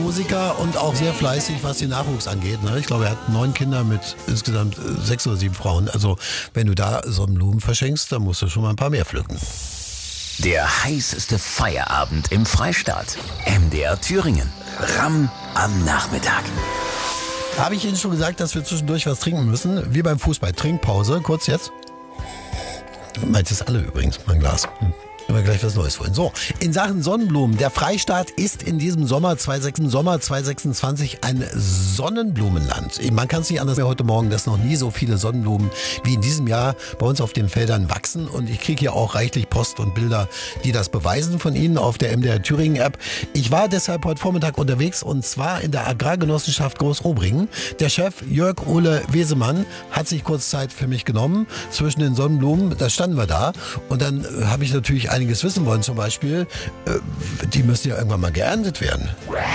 Musiker und auch sehr fleißig, was den Nachwuchs angeht. Ne? Ich glaube, er hat 9 Kinder mit insgesamt 6 oder 7 Frauen. Also wenn du da Sonnenblumen verschenkst, dann musst du schon mal ein paar mehr pflücken. Der heißeste Feierabend im Freistaat. MDR Thüringen. Ramm am Nachmittag. Habe ich Ihnen schon gesagt, dass wir zwischendurch was trinken müssen? Wie beim Fußball. Trinkpause. Kurz jetzt. Meint es alle übrigens, mein Glas. Immer gleich was Neues vorhin. So, in Sachen Sonnenblumen. Der Freistaat ist in diesem Sommer 2026 ein Sonnenblumenland. Man kann es nicht anders mehr heute Morgen, dass noch nie so viele Sonnenblumen wie in diesem Jahr bei uns auf den Feldern wachsen. Und ich kriege hier auch reichlich Post und Bilder, die das beweisen von Ihnen auf der MDR Thüringen App. Ich war deshalb heute Vormittag unterwegs und zwar in der Agrargenossenschaft Groß-Obringen. Der Chef Jörg Ole Wesemann hat sich kurz Zeit für mich genommen zwischen den Sonnenblumen. Da standen wir da und dann habe ich natürlich einiges wissen wollen, zum Beispiel, die müssen ja irgendwann mal geerntet werden.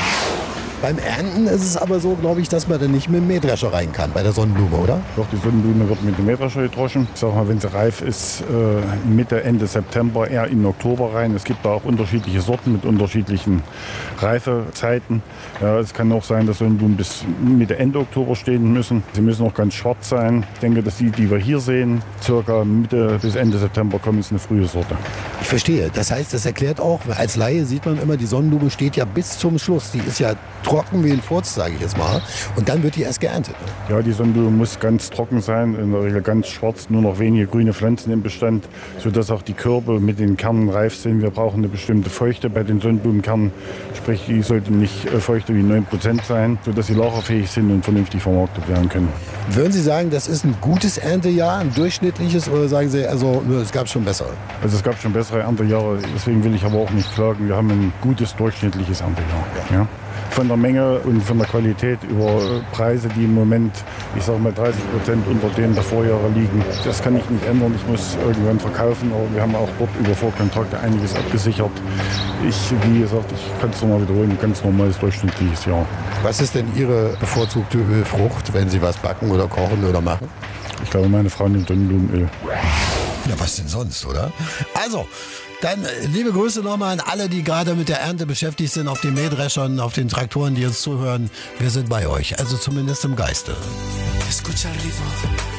Beim Ernten ist es aber so, glaube ich, dass man dann nicht mit dem Mähdrescher rein kann bei der Sonnenblume, oder? Doch, die Sonnenblume wird mit dem Mähdrescher gedroschen. Ich sag mal, wenn sie reif ist, Mitte, Ende September, eher in Oktober rein. Es gibt da auch unterschiedliche Sorten mit unterschiedlichen Reifezeiten. Ja, es kann auch sein, dass Sonnenblumen bis Mitte, Ende Oktober stehen müssen. Sie müssen auch ganz schwarz sein. Ich denke, dass die wir hier sehen, circa Mitte bis Ende September kommen, ist eine frühe Sorte. Ich verstehe. Das heißt, das erklärt auch, als Laie sieht man immer, die Sonnenblume steht ja bis zum Schluss. Die ist ja trocken wie ein Furz, sage ich jetzt mal. Und dann wird die erst geerntet. Ja, die Sonnenblume muss ganz trocken sein, in der Regel ganz schwarz, nur noch wenige grüne Pflanzen im Bestand, sodass auch die Körbe mit den Kernen reif sind. Wir brauchen eine bestimmte Feuchte bei den Sonnenblumenkernen, sprich die sollten nicht feuchter wie 9% sein, sodass sie lagerfähig sind und vernünftig vermarktet werden können. Würden Sie sagen, das ist ein gutes Erntejahr, ein durchschnittliches, oder sagen Sie, also es gab schon bessere? Also es gab schon bessere Erntejahre, deswegen will ich aber auch nicht klagen. Wir haben ein gutes durchschnittliches Erntejahr. Ja. Von der Menge und von der Qualität über Preise, die im Moment, ich sage mal 30% unter denen der Vorjahre liegen. Das kann ich nicht ändern, ich muss irgendwann verkaufen, aber wir haben auch dort über Vorkontrakte einiges abgesichert. Wie gesagt, ich kann es nochmal wiederholen, ein ganz normales durchschnittliches Jahr. Was ist denn Ihre bevorzugte Ölfrucht, wenn Sie was backen oder kochen oder machen? Ich glaube, meine Frau nimmt Sonnenblumenöl. Ja, was denn sonst, oder? Also, dann liebe Grüße nochmal an alle, die gerade mit der Ernte beschäftigt sind, auf den Mähdreschern, auf den Traktoren, die uns zuhören. Wir sind bei euch, also zumindest im Geiste.